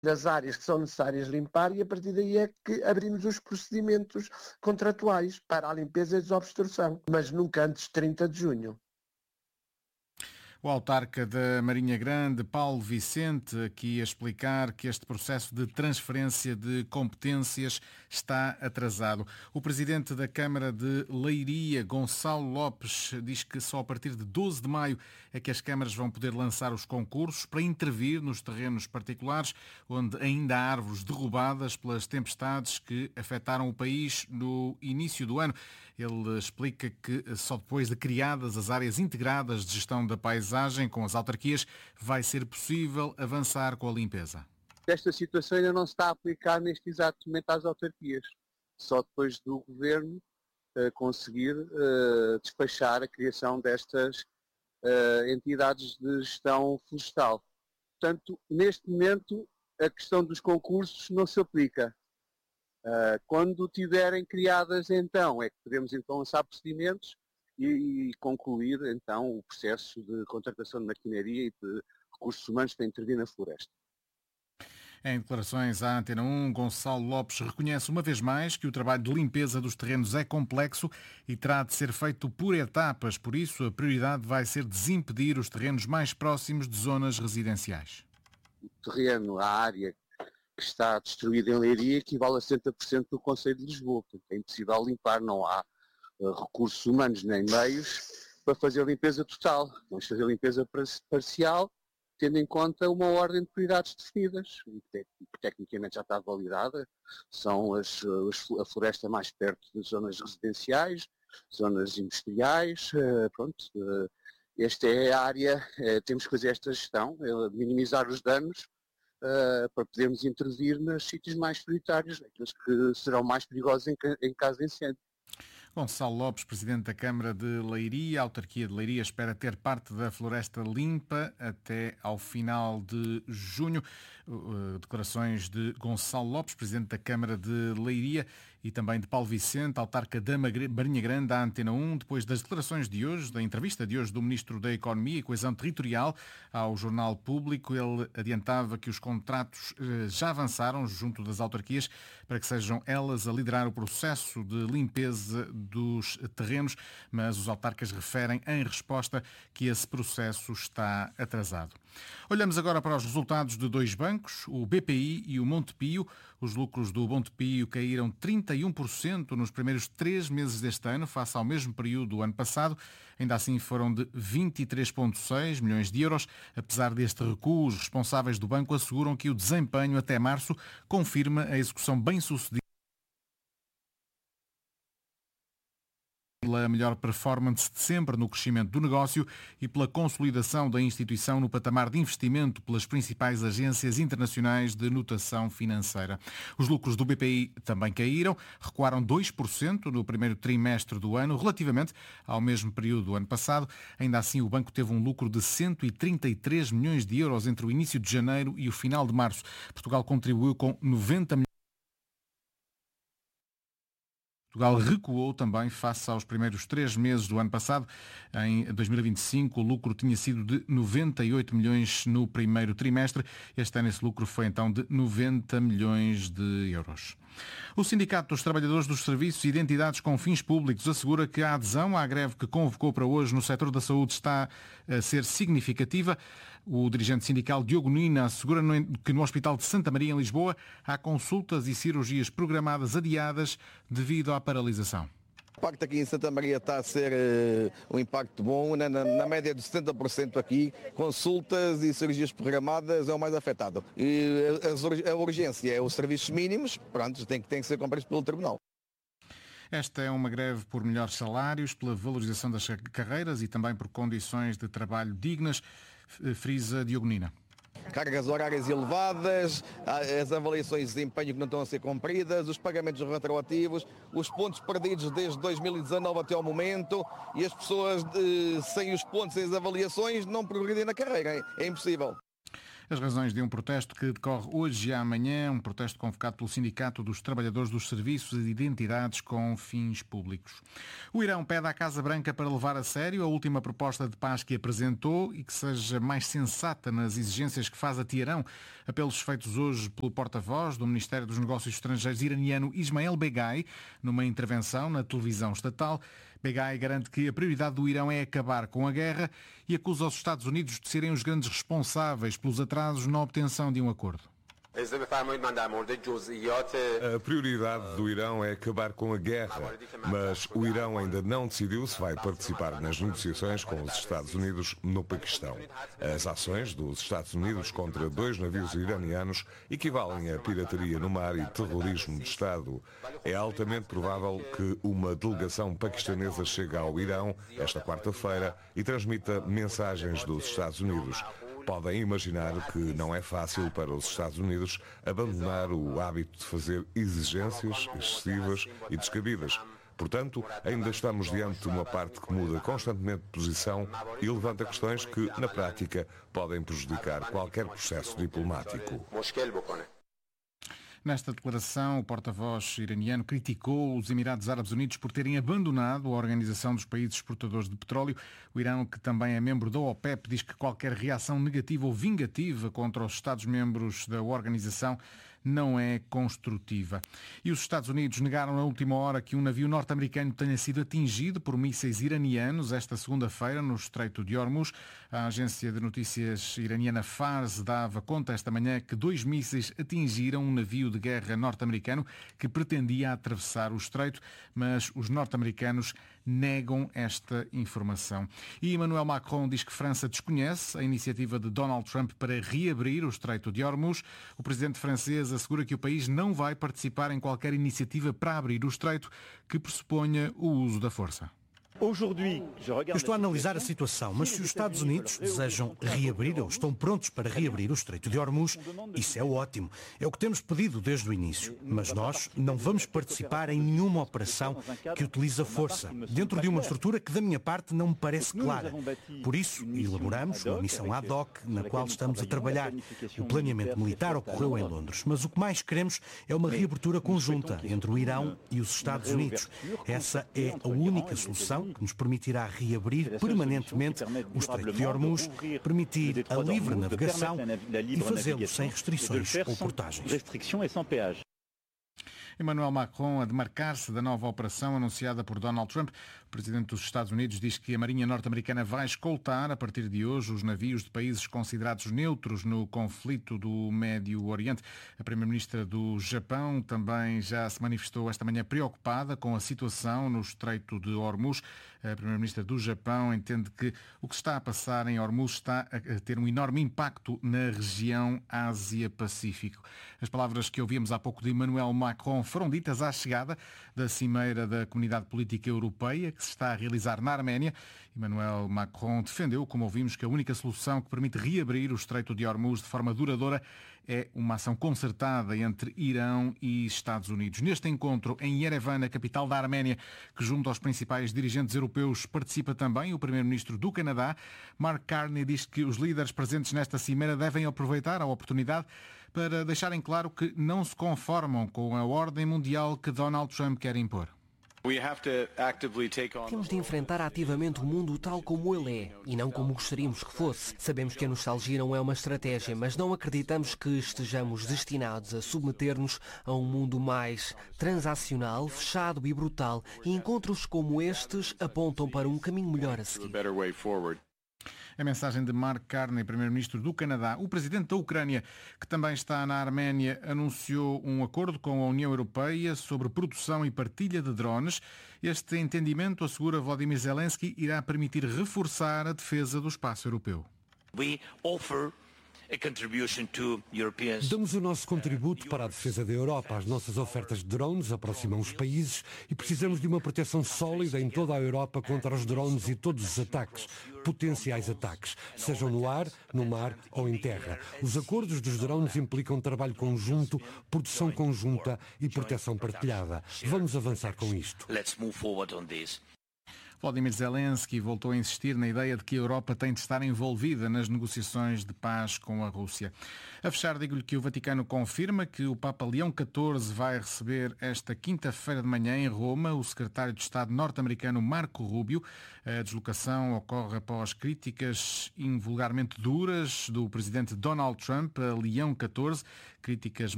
das áreas que são necessárias limpar e a partir daí é que abrimos os procedimentos contratuais para a limpeza e desobstrução, mas nunca antes de 30 de junho. O autarca da Marinha Grande, Paulo Vicente, aqui a explicar que este processo de transferência de competências está atrasado. O presidente da Câmara de Leiria, Gonçalo Lopes, diz que só a partir de 12 de maio é que as câmaras vão poder lançar os concursos para intervir nos terrenos particulares, onde ainda há árvores derrubadas pelas tempestades que afetaram o país no início do ano. Ele explica que só depois de criadas as áreas integradas de gestão da paisagem com as autarquias vai ser possível avançar com a limpeza. Esta situação ainda não se está a aplicar neste exato momento às autarquias. Só depois do Governo conseguir despachar a criação destas entidades de gestão florestal. Portanto, neste momento, a questão dos concursos não se aplica. Quando tiverem criadas, então, é que podemos então lançar procedimentos e concluir, então, o processo de contratação de maquinaria e de recursos humanos para intervir na floresta. Em declarações à Antena 1, Gonçalo Lopes reconhece uma vez mais que o trabalho de limpeza dos terrenos é complexo e terá de ser feito por etapas. Por isso, a prioridade vai ser desimpedir os terrenos mais próximos de zonas residenciais. O terreno, a área que está destruída em Leiria, equivale a 70% do Concelho de Lisboa. Portanto, é impossível limpar, não há recursos humanos nem meios para fazer a limpeza total. Vamos fazer a limpeza parcial, tendo em conta uma ordem de prioridades definidas, que tecnicamente já está validada. São a floresta mais perto das zonas residenciais, zonas industriais, esta é a área, temos que fazer esta gestão, minimizar os danos, para podermos intervir nos sítios mais prioritários, aqueles que serão mais perigosos em caso de incêndio. Gonçalo Lopes, presidente da Câmara de Leiria. A autarquia de Leiria espera ter parte da floresta limpa até ao final de junho. Declarações de Gonçalo Lopes, presidente da Câmara de Leiria, e também de Paulo Vicente, autarca da Marinha Grande, à Antena 1, depois das declarações de hoje, da entrevista de hoje do Ministro da Economia e Coesão Territorial ao Jornal Público. Ele adiantava que os contratos já avançaram junto das autarquias para que sejam elas a liderar o processo de limpeza dos terrenos, mas os autarcas referem em resposta que esse processo está atrasado. Olhamos agora para os resultados de dois bancos, o BPI e o Montepio. Os lucros do Montepio caíram 31% nos primeiros 3 meses deste ano, face ao mesmo período do ano passado. Ainda assim foram de 23,6 milhões de euros. Apesar deste recuo, os responsáveis do banco asseguram que o desempenho até março confirma a execução bem-sucedida pela melhor performance de sempre no crescimento do negócio e pela consolidação da instituição no patamar de investimento pelas principais agências internacionais de notação financeira. Os lucros do BPI também caíram, recuaram 2% no primeiro trimestre do ano, relativamente ao mesmo período do ano passado. Ainda assim, o banco teve um lucro de 133 milhões de euros entre o início de janeiro e o final de março. Portugal contribuiu com 90 milhões. Portugal recuou também face aos primeiros 3 meses do ano passado. Em 2025, o lucro tinha sido de 98 milhões no primeiro trimestre. Este ano esse lucro foi então de 90 milhões de euros. O Sindicato dos Trabalhadores dos Serviços e de Entidades com Fins Públicos assegura que a adesão à greve que convocou para hoje no setor da saúde está a ser significativa. O dirigente sindical Diogo Nina assegura que no Hospital de Santa Maria, em Lisboa, há consultas e cirurgias programadas adiadas devido à paralisação. O impacto aqui em Santa Maria está a ser um impacto bom, na média de 70% aqui, consultas e cirurgias programadas é o mais afetado. E a urgência é os serviços mínimos, pronto, tem que ser cumpridos pelo Tribunal. Esta é uma greve por melhores salários, pela valorização das carreiras e também por condições de trabalho dignas, frisa Diogo Nina. Cargas horárias elevadas, as avaliações de desempenho que não estão a ser cumpridas, os pagamentos retroativos, os pontos perdidos desde 2019 até ao momento e as pessoas sem os pontos e as avaliações não progredem na carreira. É impossível. as razões de um protesto que decorre hoje e amanhã, um protesto convocado pelo Sindicato dos Trabalhadores dos Serviços e Identidades com Fins Públicos. O Irão pede à Casa Branca para levar a sério a última proposta de paz que apresentou e que seja mais sensata nas exigências que faz a Teherão. Apelos feitos hoje pelo porta-voz do Ministério dos Negócios Estrangeiros iraniano Ismael Begai, numa intervenção na televisão estatal. Begai garante que a prioridade do Irão é acabar com a guerra e acusa os Estados Unidos de serem os grandes responsáveis pelos atrasos na obtenção de um acordo. A prioridade do Irão é acabar com a guerra, mas o Irão ainda não decidiu se vai participar nas negociações com os Estados Unidos no Paquistão. As ações dos Estados Unidos contra 2 navios iranianos equivalem a pirataria no mar e terrorismo de Estado. É altamente provável que uma delegação paquistanesa chegue ao Irão esta quarta-feira e transmita mensagens dos Estados Unidos. Podem imaginar que não é fácil para os Estados Unidos abandonar o hábito de fazer exigências excessivas e descabidas. Portanto, ainda estamos diante de uma parte que muda constantemente de posição e levanta questões que, na prática, podem prejudicar qualquer processo diplomático. Nesta declaração, o porta-voz iraniano criticou os Emirados Árabes Unidos por terem abandonado a Organização dos Países Exportadores de Petróleo. O Irão, que também é membro da OPEP, diz que qualquer reação negativa ou vingativa contra os Estados-membros da organização não é construtiva. E os Estados Unidos negaram na última hora que um navio norte-americano tenha sido atingido por mísseis iranianos esta segunda-feira no Estreito de Hormuz. A agência de notícias iraniana Fars dava conta esta manhã que 2 mísseis atingiram um navio de guerra norte-americano que pretendia atravessar o Estreito, mas os norte-americanos negam esta informação. E Emmanuel Macron diz que França desconhece a iniciativa de Donald Trump para reabrir o Estreito de Hormuz. O presidente francês assegura que o país não vai participar em qualquer iniciativa para abrir o Estreito que pressuponha o uso da força. Eu estou a analisar a situação, mas se os Estados Unidos desejam reabrir ou estão prontos para reabrir o Estreito de Hormuz, isso é ótimo. É o que temos pedido desde o início. Mas nós não vamos participar em nenhuma operação que utilize a força, dentro de uma estrutura que da minha parte não me parece clara. Por isso, elaboramos uma missão ad hoc na qual estamos a trabalhar. O planeamento militar ocorreu em Londres, mas o que mais queremos é uma reabertura conjunta entre o Irão e os Estados Unidos. Essa é a única solução que nos permitirá reabrir permanentemente o Estreito de Hormuz, permitir a livre navegação e fazê-lo sem restrições ou portagens. Emmanuel Macron a demarcar-se da nova operação anunciada por Donald Trump. O presidente dos Estados Unidos diz que a Marinha norte-americana vai escoltar, a partir de hoje, os navios de países considerados neutros no conflito do Médio Oriente. A primeira-ministra do Japão também já se manifestou esta manhã preocupada com a situação no Estreito de Hormuz. A primeira-ministra do Japão entende que o que está a passar em Hormuz está a ter um enorme impacto na região Ásia-Pacífico. As palavras que ouvíamos há pouco de Emmanuel Macron foram ditas à chegada da cimeira da Comunidade Política Europeia, que se está a realizar na Arménia. Emmanuel Macron defendeu, como ouvimos, que a única solução que permite reabrir o Estreito de Hormuz de forma duradoura é uma ação concertada entre Irão e Estados Unidos. Neste encontro em Yerevan, a capital da Arménia, que junto aos principais dirigentes europeus participa também o primeiro-ministro do Canadá, Mark Carney, diz que os líderes presentes nesta cimeira devem aproveitar a oportunidade para deixarem claro que não se conformam com a ordem mundial que Donald Trump quer impor. Temos de enfrentar ativamente o mundo tal como ele é e não como gostaríamos que fosse. Sabemos que a nostalgia não é uma estratégia, mas não acreditamos que estejamos destinados a submeter-nos a um mundo mais transacional, fechado e brutal, e encontros como estes apontam para um caminho melhor a seguir. A mensagem de Mark Carney, primeiro-ministro do Canadá. O presidente da Ucrânia, que também está na Arménia, anunciou um acordo com a União Europeia sobre produção e partilha de drones. Este entendimento, assegura Volodymyr Zelensky, irá permitir reforçar a defesa do espaço europeu. Damos o nosso contributo para a defesa da Europa. As nossas ofertas de drones aproximam os países e precisamos de uma proteção sólida em toda a Europa contra os drones e todos os ataques, potenciais ataques, sejam no ar, no mar ou em terra. Os acordos dos drones implicam trabalho conjunto, produção conjunta e proteção partilhada. Vamos avançar com isto. Volodymyr Zelensky voltou a insistir na ideia de que a Europa tem de estar envolvida nas negociações de paz com a Rússia. A fechar, digo-lhe que o Vaticano confirma que o Papa Leão XIV vai receber esta quinta-feira de manhã em Roma o secretário de Estado norte-americano Marco Rubio. A deslocação ocorre após críticas invulgarmente duras do presidente Donald Trump a Leão XIV, críticas